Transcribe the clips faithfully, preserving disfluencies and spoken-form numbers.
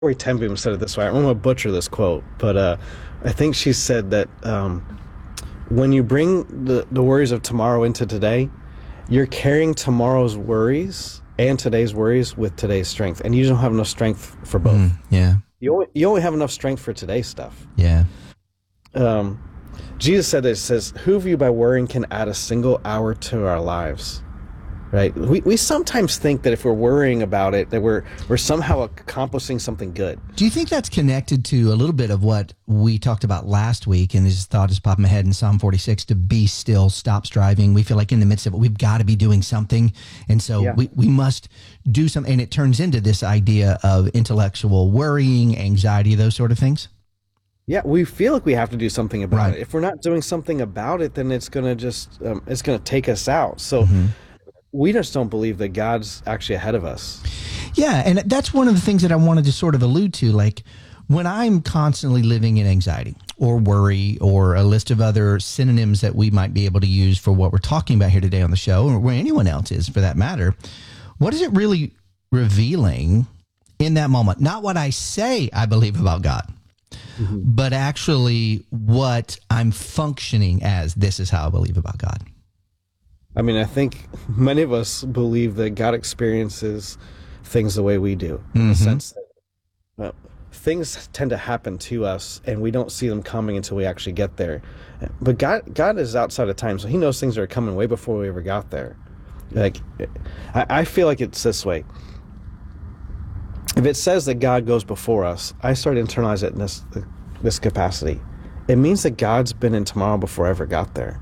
Corey Ten Boom said it this way. I'm going to butcher this quote, but uh, I think she said that um, when you bring the, the worries of tomorrow into today, you're carrying tomorrow's worries and today's worries with today's strength, and you don't have enough strength for both. Mm, yeah. You only, you only have enough strength for today's stuff. Yeah. Um, Jesus said this, says, who of you by worrying can add a single hour to our lives? Right? We we sometimes think that if we're worrying about it, that we're we're somehow accomplishing something good. Do you think that's connected to a little bit of what we talked about last week? And this thought is popping my head in Psalm forty-six, to be still, stop striving. We feel like in the midst of it, we've got to be doing something. And so yeah. we, we must do something. And it turns into this idea of intellectual worrying, anxiety, those sort of things. Yeah, we feel like we have to do something about right. it. If we're not doing something about it, then it's going to just, um, it's going to take us out. So mm-hmm. we just don't believe that God's actually ahead of us. Yeah, and that's one of the things that I wanted to sort of allude to. Like, when I'm constantly living in anxiety or worry or a list of other synonyms that we might be able to use for what we're talking about here today on the show, or where anyone else is for that matter, what is it really revealing in that moment? Not what I say I believe about God, mm-hmm. but actually what I'm functioning as. This is how I believe about God. I mean, I think many of us believe that God experiences things the way we do, mm-hmm. in the sense that uh, things tend to happen to us and we don't see them coming until we actually get there. But God, God is outside of time, so he knows things are coming way before we ever got there. Like, I, I feel like it's this way. If it says that God goes before us, I start to internalize it in this, this capacity. It means that God's been in tomorrow before I ever got there.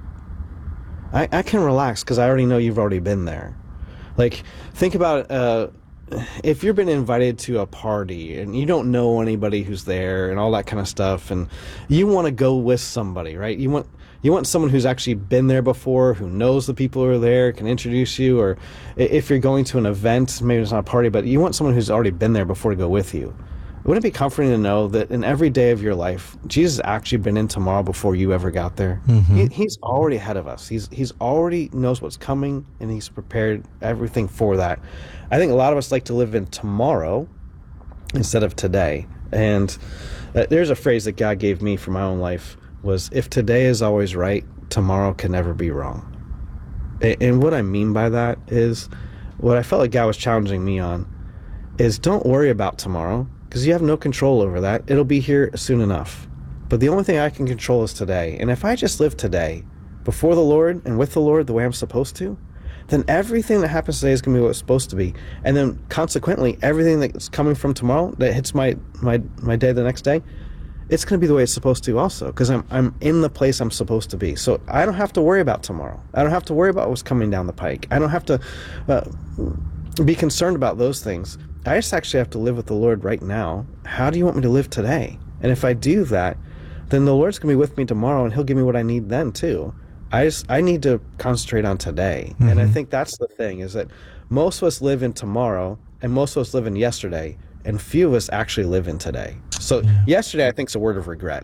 I, I can relax because I already know you've already been there. Like, think about uh, if you've been invited to a party and you don't know anybody who's there and all that kind of stuff, and you want to go with somebody, right? You want you want someone who's actually been there before, who knows the people who are there, can introduce you, or if you're going to an event, maybe it's not a party, but you want someone who's already been there before to go with you. Wouldn't it be comforting to know that in every day of your life, Jesus actually been in tomorrow before you ever got there? Mm-hmm. He, he's already ahead of us. He's he's already knows what's coming, and he's prepared everything for that. I think a lot of us like to live in tomorrow instead of today. And uh, there's a phrase that God gave me for my own life was, if today is always right, tomorrow can never be wrong. And, and what I mean by that is, what I felt like God was challenging me on is, don't worry about tomorrow, because you have no control over that. It'll be here soon enough. But the only thing I can control is today. And if I just live today before the Lord and with the Lord the way I'm supposed to, then everything that happens today is going to be what it's supposed to be. And then consequently, everything that's coming from tomorrow that hits my my, my day the next day, it's going to be the way it's supposed to also, because I'm, I'm in the place I'm supposed to be. So I don't have to worry about tomorrow. I don't have to worry about what's coming down the pike. I don't have to uh, be concerned about those things. I just actually have to live with the Lord right now. How do you want me to live today? And if I do that, then the Lord's going to be with me tomorrow, and he'll give me what I need then too. I just I need to concentrate on today. Mm-hmm. And I think that's the thing, is that most of us live in tomorrow, and most of us live in yesterday, and few of us actually live in today. So yeah. Yesterday, I think, is a word of regret.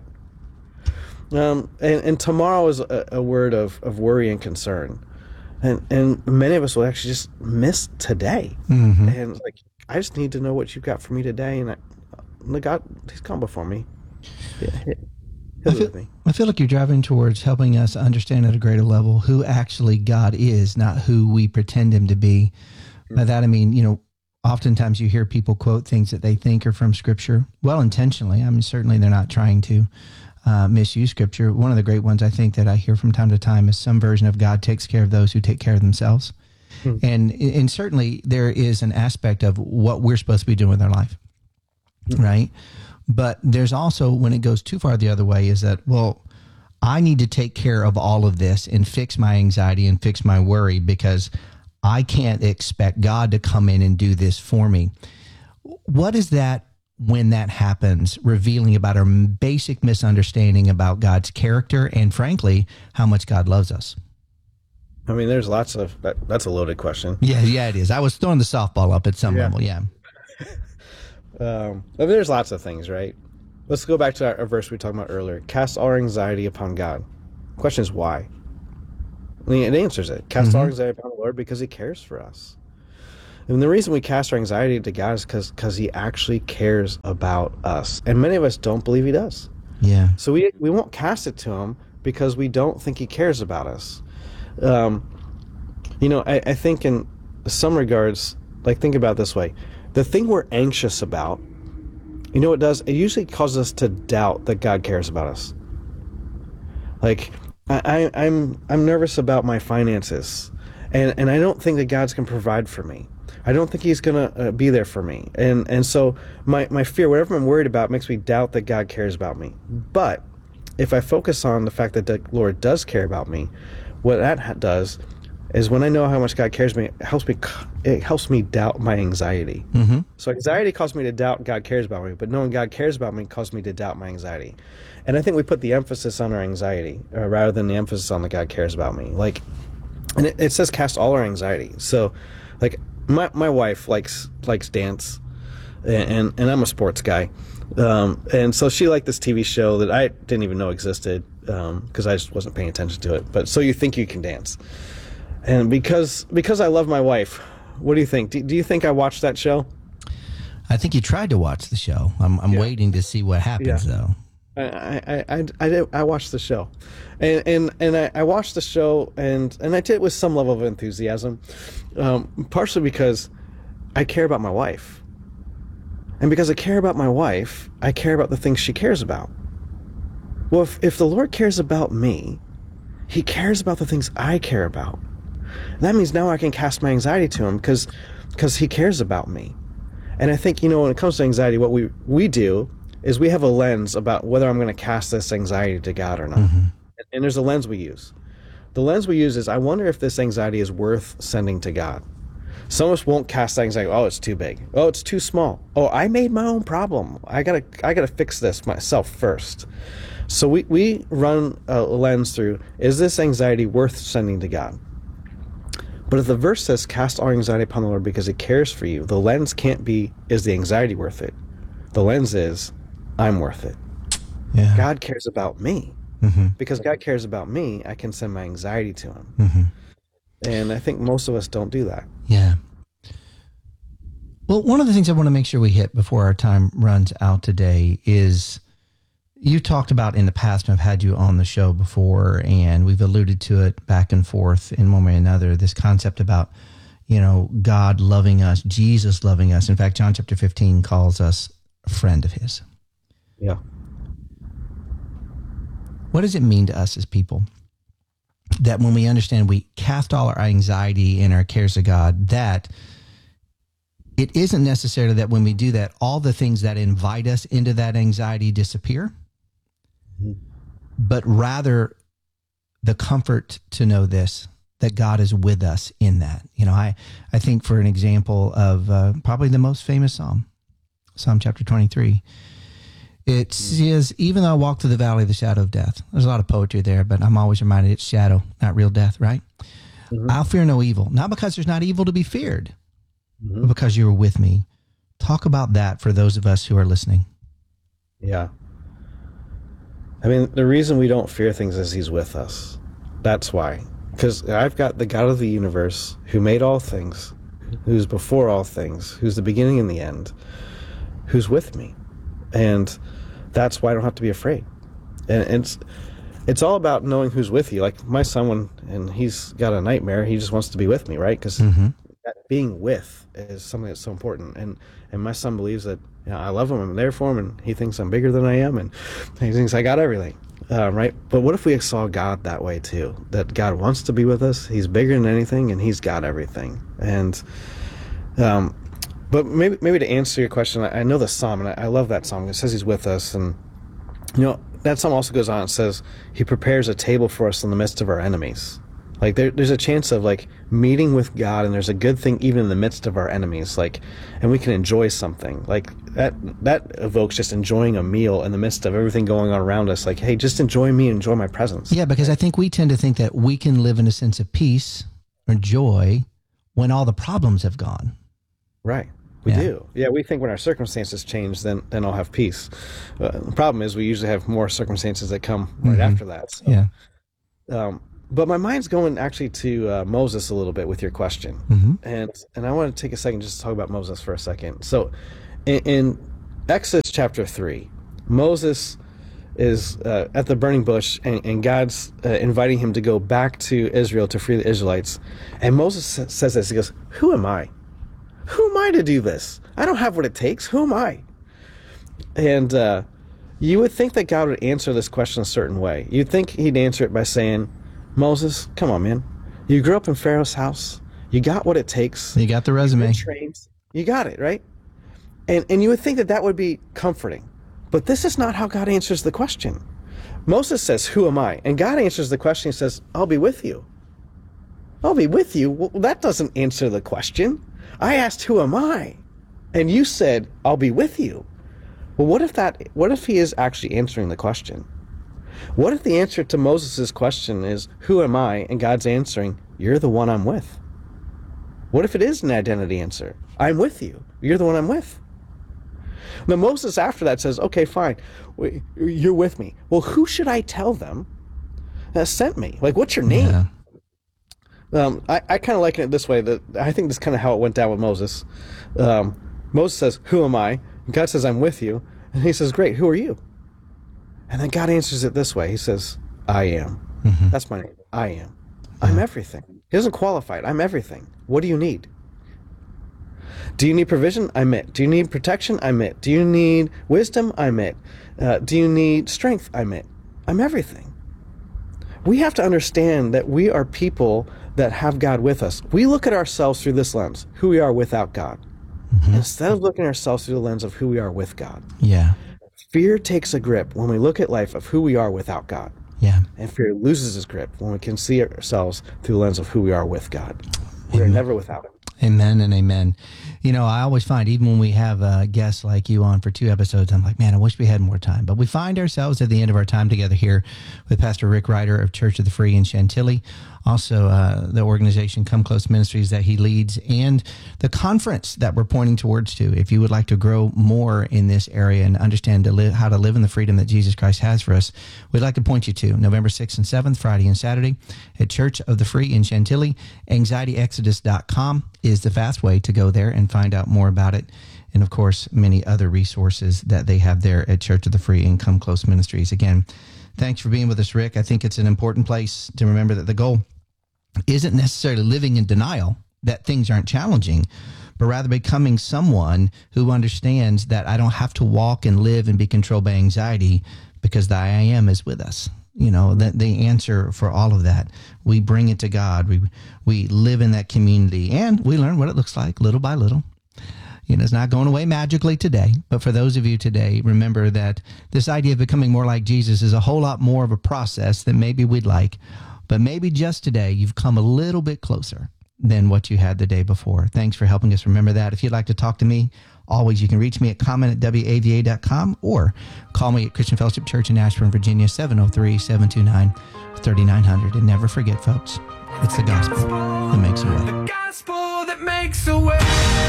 Um, and, and tomorrow is a, a word of, of worry and concern. And and many of us will actually just miss today. Mm-hmm. And like, I just need to know what you've got for me today, and I, God, he's come before me. Yeah, I feel, me. I feel like you're driving towards helping us understand at a greater level who actually God is, not who we pretend him to be. Mm-hmm. By that I mean, you know, oftentimes you hear people quote things that they think are from Scripture, well intentionally. I mean, certainly they're not trying to uh, misuse Scripture. One of the great ones I think that I hear from time to time is some version of God takes care of those who take care of themselves. Hmm. And and certainly there is an aspect of what we're supposed to be doing with our life, hmm. right? But there's also, when it goes too far the other way, is that, well, I need to take care of all of this and fix my anxiety and fix my worry because I can't expect God to come in and do this for me. What is that, when that happens, revealing about our basic misunderstanding about God's character and, frankly, how much God loves us? I mean, there's lots of, that, that's a loaded question. Yeah, yeah, it is. I was throwing the softball up at some yeah. level, yeah. um, I mean, there's lots of things, right? Let's go back to our, our verse we were talking about earlier. Cast all our anxiety upon God. The question is why? I mean, it answers it. Cast mm-hmm. all our anxiety upon the Lord because he cares for us. And the reason we cast our anxiety to God is because because He actually cares about us. And many of us don't believe He does. Yeah. So we we won't cast it to Him because we don't think He cares about us. Um, you know, I, I think in some regards, like think about it this way. The thing we're anxious about, you know what it does? It usually causes us to doubt that God cares about us. Like, I, I, I'm I'm nervous about my finances, and, and I don't think that God's going to provide for me. I don't think He's going to uh, be there for me. And and so my, my fear, whatever I'm worried about, makes me doubt that God cares about me. But if I focus on the fact that the Lord does care about me, what that does is when I know how much God cares about me, it helps me, it helps me doubt my anxiety. Mm-hmm. So anxiety causes me to doubt God cares about me, but knowing God cares about me causes me to doubt my anxiety. And I think we put the emphasis on our anxiety uh, rather than the emphasis on that God cares about me. Like, and it, it says cast all our anxiety. So, like, my my wife likes likes dance, and and, and I'm a sports guy, um, and so she liked this T V show that I didn't even know existed because um, I just wasn't paying attention to it. But So You Think You Can Dance. And because because I love my wife, what do you think? Do, do you think I watched that show? I think you tried to watch the show. I'm I'm Yeah. waiting to see what happens, Yeah. though. I I, I, I, did, I watched the show, and and, and I, I watched the show, and, and I did it with some level of enthusiasm, um, partially because I care about my wife, and because I care about my wife, I care about the things she cares about. Well, if, if the Lord cares about me, He cares about the things I care about. That means now I can cast my anxiety to Him because because He cares about me. And I think, you know, when it comes to anxiety, what we, we do is we have a lens about whether I'm going to cast this anxiety to God or not. Mm-hmm. And, and there's a lens we use. The lens we use is, I wonder if this anxiety is worth sending to God. Some of us won't cast anxiety. Oh, it's too big. Oh, it's too small. Oh, I made my own problem. I gotta I gotta fix this myself first. So we, we run a lens through, is this anxiety worth sending to God? But if the verse says, cast all anxiety upon the Lord because He cares for you, the lens can't be, is the anxiety worth it? The lens is, I'm worth it. Yeah. God cares about me. Mm-hmm. Because God cares about me, I can send my anxiety to Him. Mm-hmm. And I think most of us don't do that. Yeah. Well, one of the things I want to make sure we hit before our time runs out today is, you talked about in the past, and I've had you on the show before, and we've alluded to it back and forth in one way or another, this concept about, you know, God loving us, Jesus loving us. In fact, John chapter fifteen calls us a friend of His. Yeah. What does it mean to us as people that when we understand we cast all our anxiety and our cares to God, that it isn't necessarily that when we do that, all the things that invite us into that anxiety disappear, mm-hmm. but rather the comfort to know this, that God is with us in that. You know, I, I think for an example of uh, probably the most famous Psalm, Psalm chapter twenty-three, it says, even though I walk through the valley of the shadow of death, there's a lot of poetry there, but I'm always reminded it's shadow, not real death, right? Mm-hmm. I'll fear no evil, not because there's not evil to be feared, mm-hmm. but because you were with me. Talk about that for those of us who are listening. Yeah. I mean, the reason we don't fear things is He's with us. That's why. Because I've got the God of the universe who made all things, who's before all things, who's the beginning and the end, who's with me. And that's why I don't have to be afraid. And it's it's all about knowing who's with you. Like my son, when and he's got a nightmare, he just wants to be with me, right? Because mm-hmm. being with is something that's so important. And and my son believes that, you know, I love him, I'm there for him, and he thinks I'm bigger than I am, and he thinks I got everything, um, right? But what if we saw God that way too? That God wants to be with us. He's bigger than anything, and He's got everything. And um. But maybe maybe to answer your question, I, I know the psalm, and I, I love that psalm. It says He's with us, and you know that psalm also goes on and says He prepares a table for us in the midst of our enemies. Like there, there's a chance of like meeting with God, and there's a good thing even in the midst of our enemies. Like, and we can enjoy something like that. That evokes just enjoying a meal in the midst of everything going on around us. Like, hey, just enjoy me, enjoy my presence. Yeah, because I think we tend to think that we can live in a sense of peace or joy when all the problems have gone. Right. We yeah. do. Yeah, we think when our circumstances change, then then I'll have peace. Uh, the problem is we usually have more circumstances that come right mm-hmm. after that. So. Yeah. Um, but my mind's going actually to uh, Moses a little bit with your question. Mm-hmm. And and I want to take a second just to talk about Moses for a second. So in, in Exodus chapter three, Moses is uh, at the burning bush, and, and God's uh, inviting him to go back to Israel to free the Israelites. And Moses says this, he goes, who am I? Who am I to do this? I don't have what it takes. Who am I? And uh, you would think that God would answer this question a certain way. You'd think he'd answer it by saying, Moses, come on, man. You grew up in Pharaoh's house. You got what it takes. You got the resume. You trained. You got it, right? And and you would think that that would be comforting. But this is not how God answers the question. Moses says, who am I? And God answers the question. He says, I'll be with you. I'll be with you. Well, that doesn't answer the question. I asked, who am I? And you said, I'll be with you. Well, what if that? What if he is actually answering the question? What if the answer to Moses' question is, who am I? And God's answering, you're the one I'm with. What if it is an identity answer? I'm with you. You're the one I'm with. Now Moses after that says, okay, fine, you're with me. Well, who should I tell them that sent me? Like, what's your name? Yeah. Um, I, I kind of like it this way. That I think this is kind of how it went down with Moses. Um, Moses says, who am I? And God says, I'm with you. And he says, great, who are you? And then God answers it this way. He says, I am. Mm-hmm. That's my name. I am. Yeah. I'm everything. He doesn't qualify it. I'm everything. What do you need? Do you need provision? I'm it. Do you need protection? I'm it. Do you need wisdom? I'm it. Uh, do you need strength? I'm it. I'm everything. We have to understand that we are people that have God with us. We look at ourselves through this lens, who we are without God, mm-hmm. instead of looking at ourselves through the lens of who we are with God. Yeah. Fear takes a grip when we look at life of who we are without God. Yeah. And fear loses its grip when we can see ourselves through the lens of who we are with God. We're never without Him. Amen and amen. You know, I always find, even when we have uh, guests like you on for two episodes, I'm like, man, I wish we had more time. But we find ourselves at the end of our time together here with Pastor Rick Ryder of Church of the Free in Chantilly, also uh, the organization Come Close Ministries that he leads, and the conference that we're pointing towards to. If you would like to grow more in this area and understand to live, how to live in the freedom that Jesus Christ has for us, we'd like to point you to November sixth and seventh, Friday and Saturday, at Church of the Free in Chantilly. anxiety exodus dot com is the fast way to go there and find out more about it. And of course, many other resources that they have there at Church of the Free and Come Close Ministries. Again, thanks for being with us, Rick. I think it's an important place to remember that the goal isn't necessarily living in denial that things aren't challenging, but rather becoming someone who understands that I don't have to walk and live and be controlled by anxiety because the I am is with us. You know, that the answer for all of that, we bring it to God. We we live in that community, and we learn what it looks like little by little. You know, it's not going away magically today, but for those of you today, remember that this idea of becoming more like Jesus is a whole lot more of a process than maybe we'd like. But maybe just today, you've come a little bit closer than what you had the day before. Thanks for helping us remember that. If you'd like to talk to me, always you can reach me at comment at W A V A dot com or call me at Christian Fellowship Church in Ashburn, Virginia, seven oh three, seven two nine, three nine zero zero. And never forget, folks, it's the gospel that makes a way. The gospel that makes a way.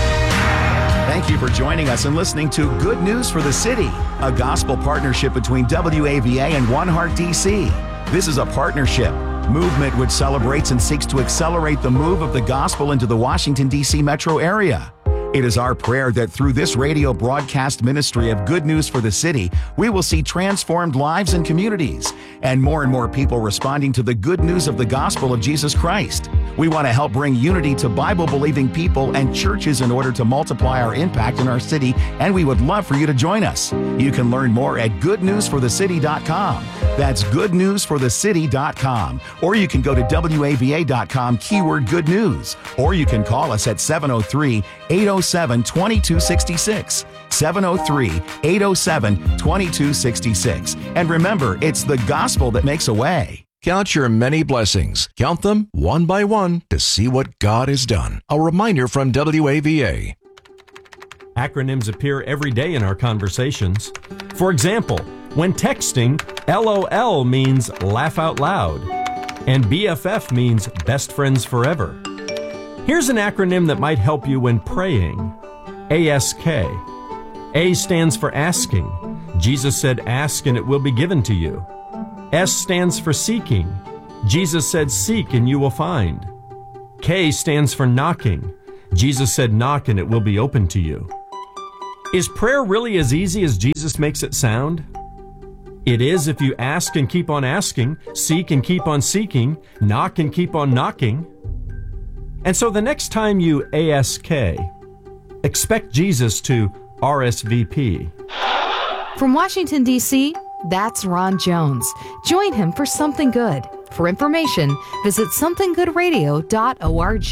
Thank you for joining us and listening to Good News for the City, a gospel partnership between W A V A and One Heart D C. This is a partnership movement which celebrates and seeks to accelerate the move of the gospel into the Washington, D C metro area. It is our prayer that through this radio broadcast ministry of Good News for the City, we will see transformed lives and communities, and more and more people responding to the good news of the gospel of Jesus Christ. We want to help bring unity to Bible-believing people and churches in order to multiply our impact in our city, and we would love for you to join us. You can learn more at good news for the city dot com. That's good news for the city dot com. Or you can go to W A V A dot com, keyword good news. Or you can call us at seven oh three, eight oh seven, two two six six. seven oh three, eight oh seven, two two six six. And remember, it's the gospel that makes a way. Count your many blessings. Count them one by one to see what God has done. A reminder from W A V A. Acronyms appear every day in our conversations. For example, when texting, L O L means laugh out loud, and B F F means best friends forever. Here's an acronym that might help you when praying. A S K. A stands for asking. Jesus said, ask and it will be given to you. S stands for seeking. Jesus said, seek and you will find. K stands for knocking. Jesus said, knock and it will be open to you. Is prayer really as easy as Jesus makes it sound? It is if you ask and keep on asking, seek and keep on seeking, knock and keep on knocking. And so the next time you ask, expect Jesus to R S V P. From Washington, D C, that's Ron Jones. Join him for Something Good. For information, visit something good radio dot org.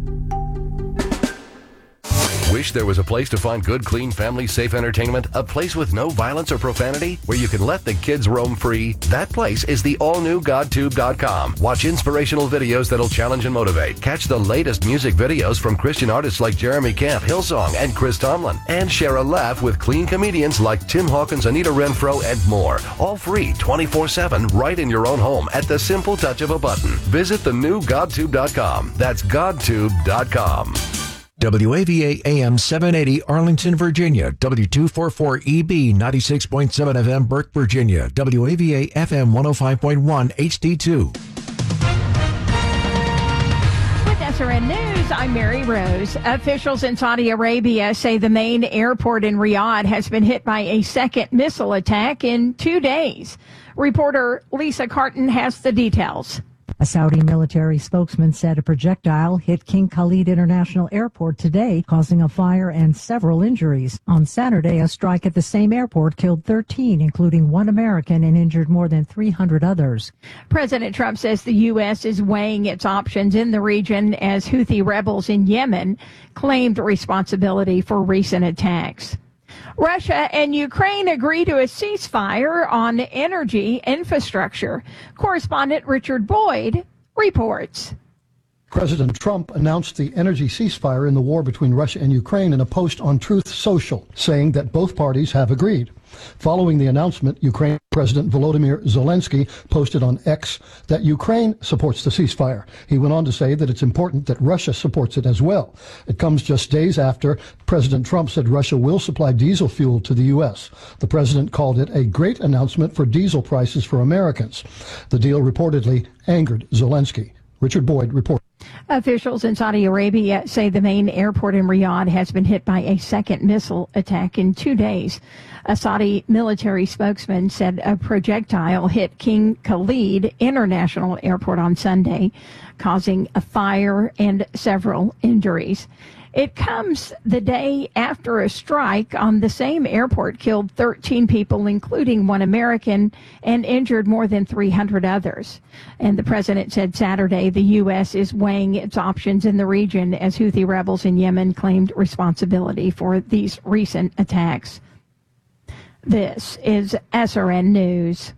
Wish there was a place to find good, clean, family-safe entertainment? A place with no violence or profanity? Where you can let the kids roam free? That place is the all-new God Tube dot com. Watch inspirational videos that'll challenge and motivate. Catch the latest music videos from Christian artists like Jeremy Camp, Hillsong, and Chris Tomlin. And share a laugh with clean comedians like Tim Hawkins, Anita Renfro, and more. All free twenty-four seven right in your own home at the simple touch of a button. Visit the new God Tube dot com. That's God Tube dot com. W A V A A M seven eighty Arlington, Virginia. W two forty-four E B ninety-six point seven F M Burke, Virginia. W A V A F M one oh five point one H D two. With S R N News, I'm Mary Rose. Officials in Saudi Arabia say the main airport in Riyadh has been hit by a second missile attack in two days. Reporter Lisa Carton has the details. A Saudi military spokesman said a projectile hit King Khalid International Airport today, causing a fire and several injuries. On Saturday, a strike at the same airport killed thirteen, including one American, and injured more than three hundred others. President Trump says the U S is weighing its options in the region as Houthi rebels in Yemen claimed responsibility for recent attacks. Russia and Ukraine agree to a ceasefire on energy infrastructure. Correspondent Richard Boyd reports. President Trump announced the energy ceasefire in the war between Russia and Ukraine in a post on Truth Social, saying that both parties have agreed. Following the announcement, Ukraine President Volodymyr Zelensky posted on X that Ukraine supports the ceasefire. He went on to say that it's important that Russia supports it as well. It comes just days after President Trump said Russia will supply diesel fuel to the U S. The president called it a great announcement for diesel prices for Americans. The deal reportedly angered Zelensky. Richard Boyd reports. Officials in Saudi Arabia say the main airport in Riyadh has been hit by a second missile attack in two days. A Saudi military spokesman said a projectile hit King Khalid International Airport on Sunday, causing a fire and several injuries. It comes the day after a strike on the same airport killed thirteen people, including one American, and injured more than three hundred others. And the president said Saturday the U S is weighing its options in the region as Houthi rebels in Yemen claimed responsibility for these recent attacks. This is S R N News.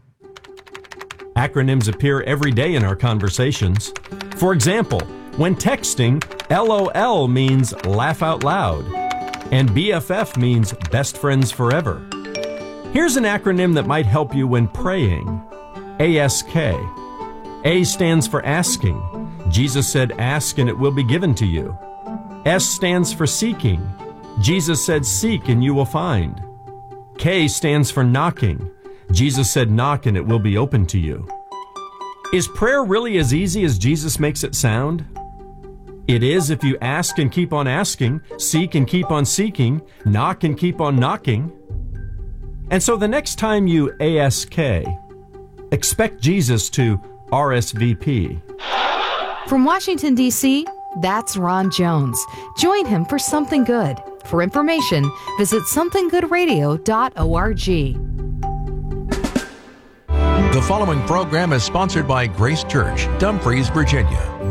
Acronyms appear every day in our conversations. For example, when texting, LOL means laugh out loud, and B F F means best friends forever. Here's an acronym that might help you when praying. A S K. A stands for asking. Jesus said, ask and it will be given to you. S stands for seeking. Jesus said, seek and you will find. K stands for knocking. Jesus said, knock and it will be open to you. Is prayer really as easy as Jesus makes it sound? It is if you ask and keep on asking, seek and keep on seeking, knock and keep on knocking. And so the next time you ask, expect Jesus to R S V P. From Washington, D C, that's Ron Jones. Join him for Something Good. For information, visit something good radio dot org. The following program is sponsored by Grace Church, Dumfries, Virginia.